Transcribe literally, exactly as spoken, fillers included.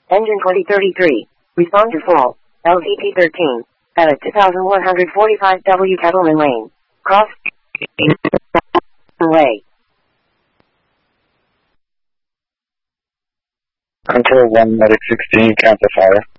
Engine twenty thirty-three. Respond to fall. L V P thirteen. At a two thousand one hundred forty-five W Kettleman Lane. Cross. Way. Control one, Medic sixteen, cancel fire.